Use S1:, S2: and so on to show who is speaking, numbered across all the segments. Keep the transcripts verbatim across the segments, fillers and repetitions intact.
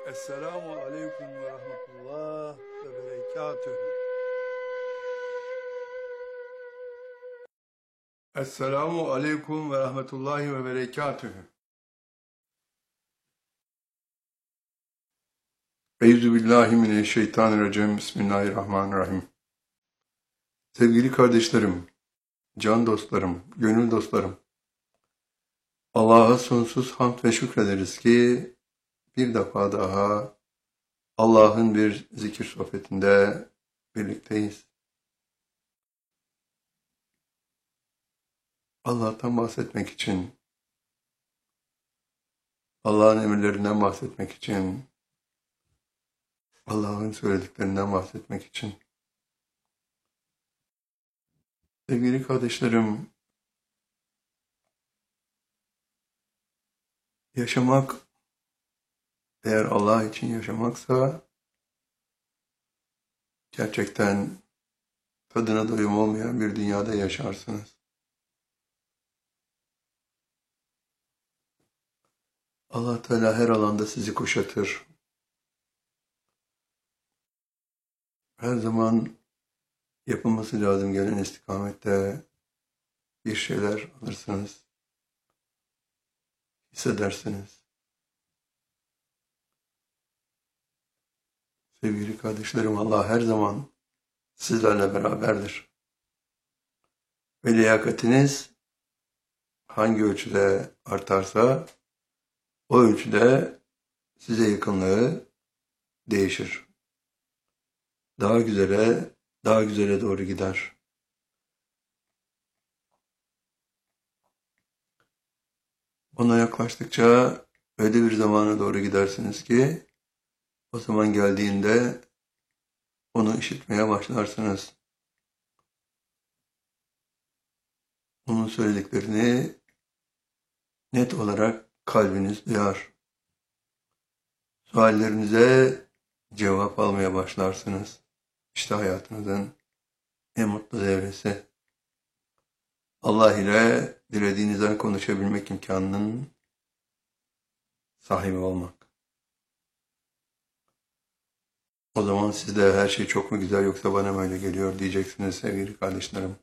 S1: Esselamu Aleyküm ve Rahmetullah ve Berekatühü. Esselamu Aleyküm ve Rahmetullahi ve Berekatühü. Euzubillahimineşşeytanirracim. Bismillahirrahmanirrahim. Sevgili kardeşlerim, can dostlarım, gönül dostlarım, Allah'a sonsuz hamd ve şükrederiz ki bir defa daha Allah'ın bir zikir sohbetinde birlikteyiz. Allah'tan bahsetmek için, Allah'ın emirlerinden bahsetmek için, Allah'ın söylediklerinden bahsetmek için. Sevgili kardeşlerim, yaşamak, eğer Allah için yaşamaksa, gerçekten tadına doyum olmayan bir dünyada yaşarsınız. Allah Teala her alanda sizi kuşatır. Her zaman yapılması lazım gelen istikamette bir şeyler alırsınız, hissedersiniz. Sevgili kardeşlerim, Allah her zaman sizlerle beraberdir. Ve liyakatiniz hangi ölçüde artarsa, o ölçüde size yakınlığı değişir. Daha güzele, daha güzele doğru gider. Ona yaklaştıkça öyle bir zamana doğru gidersiniz ki, o zaman geldiğinde onu işitmeye başlarsınız. Onun söylediklerini net olarak kalbiniz duyar. Suallerinize cevap almaya başlarsınız. İşte hayatınızın en mutlu devresi. Allah ile dilediğinizden konuşabilmek imkanının sahibi olmak. O zaman siz de her şey çok mu güzel yoksa bana mı öyle geliyor diyeceksiniz sevgili kardeşlerim.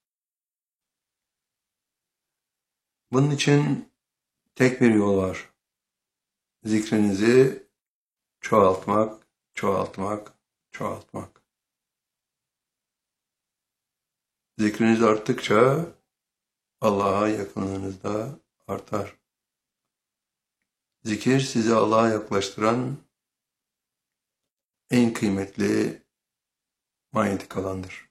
S1: Bunun için tek bir yol var. Zikrinizi çoğaltmak, çoğaltmak, çoğaltmak. Zikriniz arttıkça Allah'a yakınlığınız da artar. Zikir sizi Allah'a yaklaştıran en kıymetli manyetik alandır.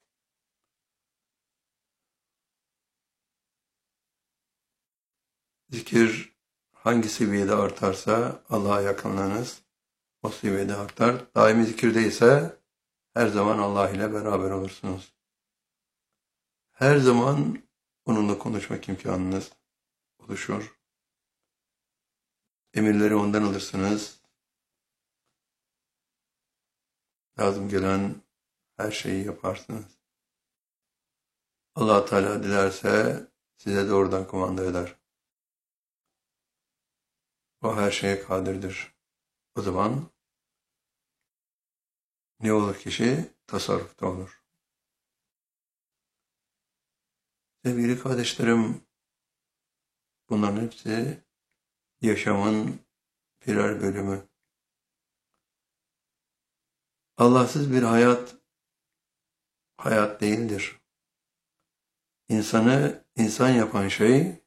S1: Zikir hangi seviyede artarsa Allah'a yakınlığınız o seviyede artar. Daimi zikirdeyse her zaman Allah ile beraber olursunuz. Her zaman onunla konuşmak imkanınız oluşur. Emirleri ondan alırsınız. Lazım gelen her şeyi yaparsınız. Allah Teala dilerse size doğrudan kumanda eder. O her şeye kadirdir. O zaman ne olur kişi? Tasarrufta olur. Sevgili kardeşlerim, bunların hepsi yaşamın birer bölümü. Allahsız bir hayat, hayat değildir. İnsanı insan yapan şey,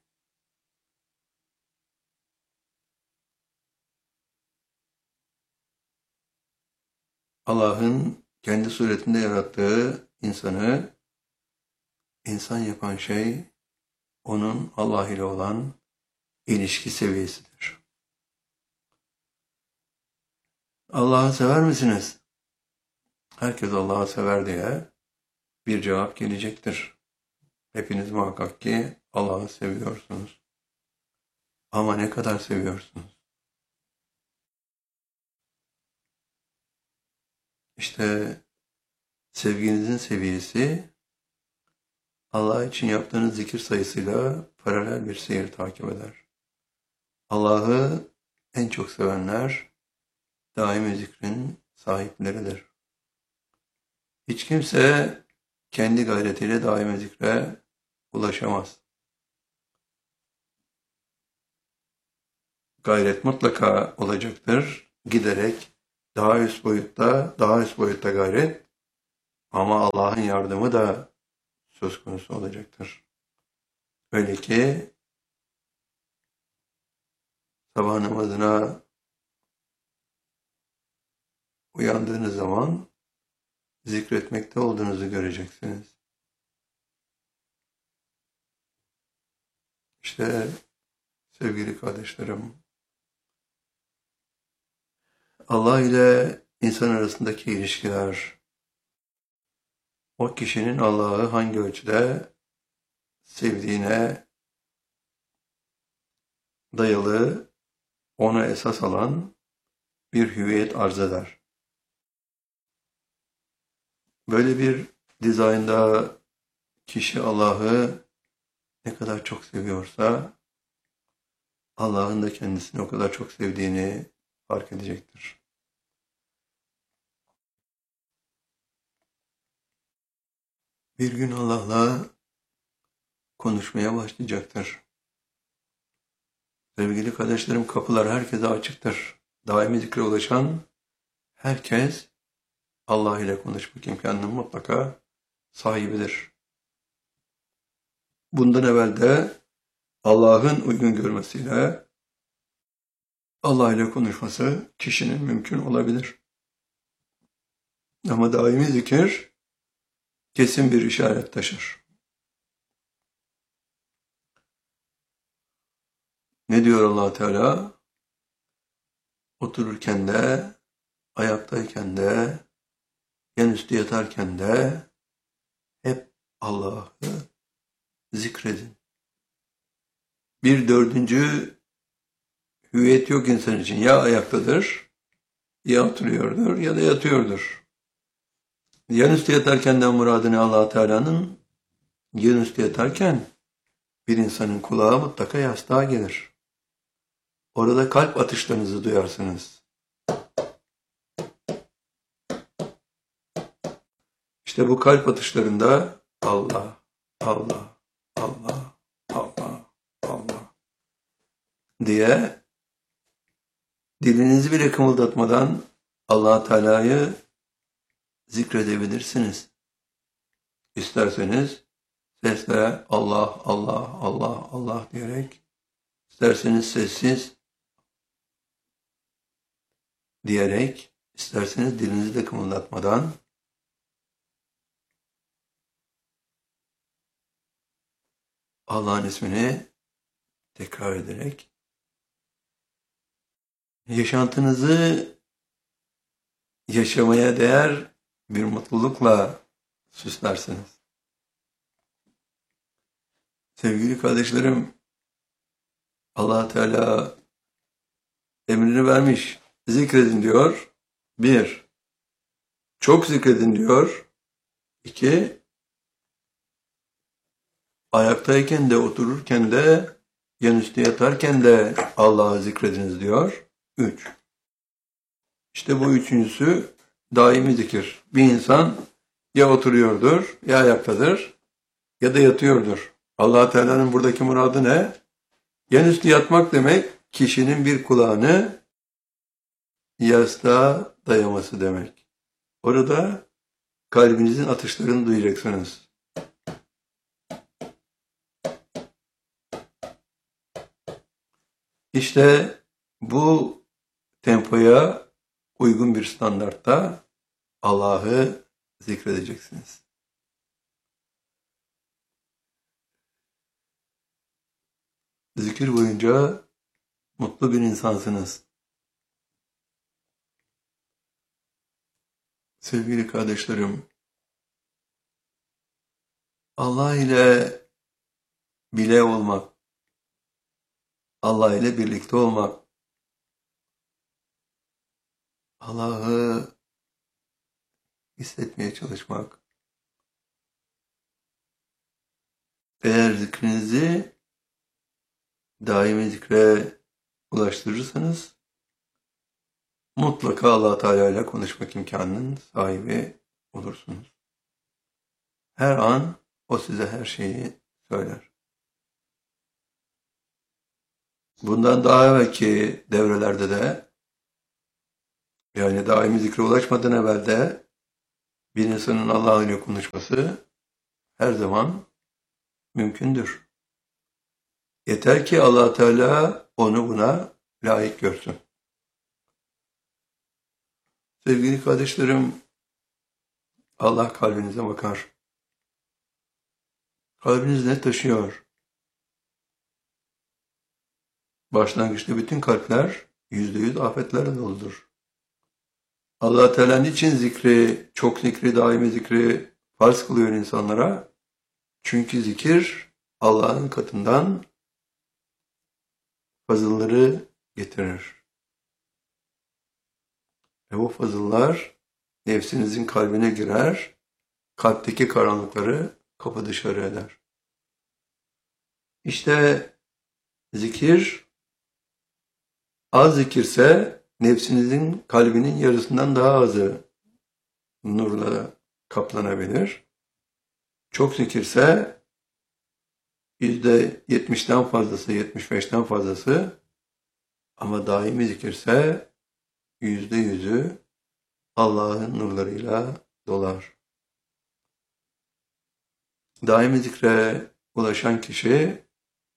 S1: Allah'ın kendi suretinde yarattığı insanı insan yapan şey, onun Allah ile olan ilişki seviyesidir. Allah'ı sever misiniz? Herkes Allah'ı sever diye bir cevap gelecektir. Hepiniz muhakkak ki Allah'ı seviyorsunuz. Ama ne kadar seviyorsunuz? İşte sevginizin seviyesi Allah için yaptığınız zikir sayısıyla paralel bir seyir takip eder. Allah'ı en çok sevenler daimi zikrin sahipleridir. Hiç kimse kendi gayretiyle daimi zikre ulaşamaz. Gayret mutlaka olacaktır. Giderek daha üst boyutta, daha üst boyutta gayret, ama Allah'ın yardımı da söz konusu olacaktır. Öyle ki sabah namazına uyandığınız zaman zikretmekte olduğunuzu göreceksiniz. İşte sevgili kardeşlerim, Allah ile insan arasındaki ilişkiler, o kişinin Allah'ı hangi ölçüde sevdiğine dayalı, onu esas alan bir hüviyet arz eder. Böyle bir dizaynda kişi Allah'ı ne kadar çok seviyorsa, Allah'ın da kendisini o kadar çok sevdiğini fark edecektir. Bir gün Allah'la konuşmaya başlayacaktır. Sevgili kardeşlerim, kapılar herkese açıktır. Daimi zikre ulaşan herkes Allah ile konuşmak imkanının mutlaka sahibidir. Bundan evvel de Allah'ın uygun görmesiyle Allah ile konuşması kişinin mümkün olabilir. Ama daimi zikir kesin bir işaret taşır. Ne diyor Allah Teala? Otururken de, ayaktayken de, yan üstü yatarken de hep Allah'ı zikredin. Bir dördüncü hüviyet yok insan için. Ya ayaktadır, ya oturuyordur, ya da yatıyordur. Yan üstü yatarkenden muradını Allah Teala'nın, yan üstü yatarken bir insanın kulağı mutlaka yastığa gelir. Orada kalp atışlarınızı duyarsınız. İşte bu kalp atışlarında Allah, Allah, Allah, Allah, Allah diye dilinizi bile kımıldatmadan Allah Teala'yı zikredebilirsiniz. İsterseniz sesle Allah, Allah, Allah, Allah diyerek, isterseniz sessiz diyerek, isterseniz dilinizi de kımıldatmadan Allah'ın ismini tekrar ederek yaşantınızı yaşamaya değer bir mutlulukla süslersiniz. Sevgili kardeşlerim, Allah Teala emrini vermiş. Zikredin diyor. Bir, çok zikredin diyor. İki, ayaktayken de otururken de yan üstü yatarken de Allah'ı zikrediniz diyor. Üç. İşte bu üçüncüsü daimi zikir. Bir insan ya oturuyordur, ya ayaktadır, ya da yatıyordur. Allah Teala'nın buradaki muradı ne? Yan üstü yatmak demek, kişinin bir kulağını yastığa dayaması demek. Orada kalbinizin atışlarını duyacaksınız. İşte bu tempoya uygun bir standartta Allah'ı zikredeceksiniz. Zikir boyunca mutlu bir insansınız. Sevgili kardeşlerim, Allah ile bile olmak, Allah ile birlikte olmak, Allah'ı hissetmeye çalışmak. Eğer zikrinizi daimi zikre ulaştırırsanız, mutlaka Allah Teala ile konuşmak imkanının sahibi olursunuz. Her an o size her şeyi söyler. Bundan daha evvelki devrelerde de, yani daimi zikre ulaşmadan evvel de bir insanın Allah ile konuşması her zaman mümkündür. Yeter ki Allah Teala onu buna layık görsün. Sevgili kardeşlerim, Allah kalbinize bakar. Kalbiniz ne taşıyor? Başlangıçta bütün kalpler yüzde yüz afetlerle doludur. Allah Teala niçin zikri, çok zikri, daimi zikri farz kılıyor insanlara? Çünkü zikir Allah'ın katından fazılları getirir. Ve o fazıllar nefsinizin kalbine girer, kalpteki karanlıkları kapı dışarı eder. İşte zikir, az zikirse nefsinizin kalbinin yarısından daha azı nurla kaplanabilir. Çok zikirse yüzde yetmişten fazlası, yetmiş beşten fazlası, ama daimi zikirse yüzde yüzü Allah'ın nurlarıyla dolar. Daimi zikre ulaşan kişi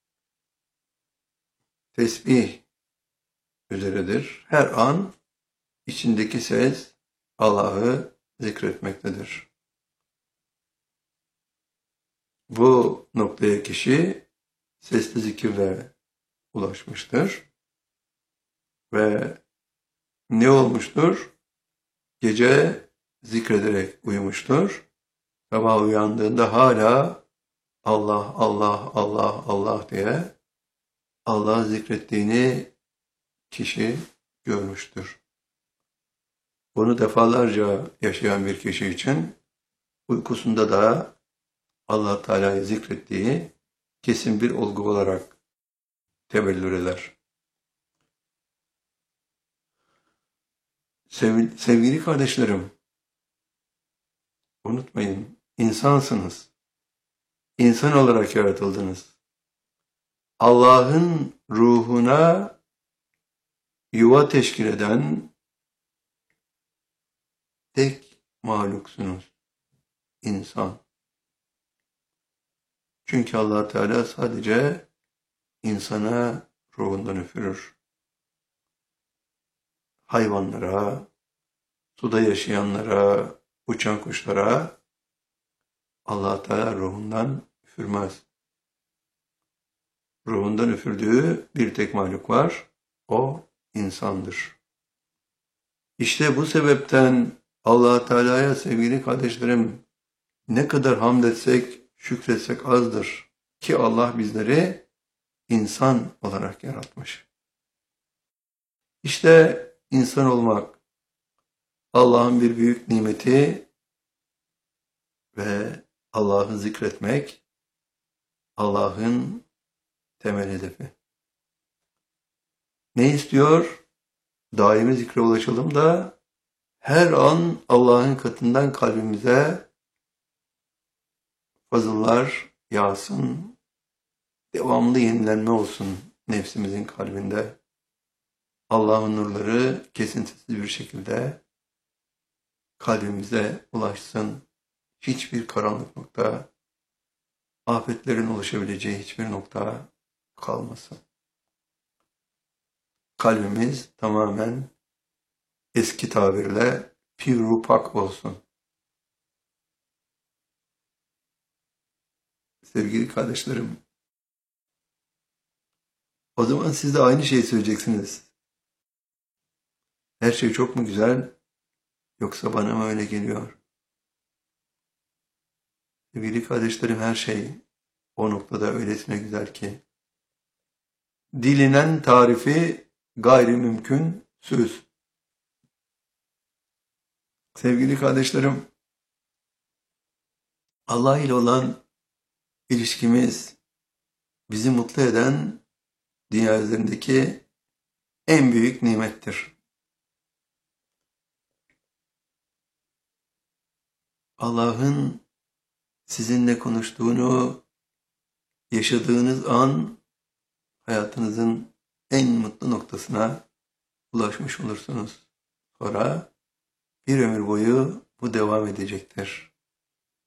S1: tesbih üzeredir. Her an içindeki ses Allah'ı zikretmektedir. Bu noktaya kişi sesli zikirle ulaşmıştır. Ve ne olmuştur? Gece zikrederek uyumuştur. Sabah uyandığında hala Allah, Allah, Allah, Allah diye Allah zikrettiğini kişi görmüştür. Bunu defalarca yaşayan bir kişi için uykusunda da Allah Teala'yı zikrettiği kesin bir olgu olarak tebellür eder. Sevgili, sevgili kardeşlerim, unutmayın, insansınız. İnsan olarak yaratıldınız. Allah'ın ruhuna yuva teşkil eden tek mahluksunuz. İnsan. Çünkü Allah Teala sadece insana ruhundan üfürür. Hayvanlara, suda yaşayanlara, uçan kuşlara Allah Teala ruhundan üfürmez. Ruhundan üfürdüğü bir tek mahluk var, o insandır. İşte bu sebepten Allah Teala'ya sevgili kardeşlerim ne kadar hamd etsek, şükretsek azdır ki Allah bizleri insan olarak yaratmış. İşte insan olmak Allah'ın bir büyük nimeti ve Allah'ı zikretmek Allah'ın temel hedefi. Ne istiyor? Daimi zikre ulaşalım da her an Allah'ın katından kalbimize fazıllar yağsın, devamlı yenilenme olsun nefsimizin kalbinde. Allah'ın nurları kesintisiz bir şekilde kalbimize ulaşsın. Hiçbir karanlık nokta, afetlerin ulaşabileceği hiçbir nokta kalmasın. Kalbimiz tamamen eski tabirle pür pak olsun. Sevgili kardeşlerim, o zaman siz de aynı şeyi söyleyeceksiniz. Her şey çok mu güzel, yoksa bana mı öyle geliyor? Sevgili kardeşlerim, her şey o noktada öylesine güzel ki dilinen tarifi gayri mümkün söz. Sevgili kardeşlerim, Allah ile olan ilişkimiz bizi mutlu eden dünya üzerindeki en büyük nimettir. Allah'ın sizinle konuştuğunu yaşadığınız an hayatınızın en mutlu noktasına ulaşmış olursunuz. Sonra bir ömür boyu bu devam edecektir.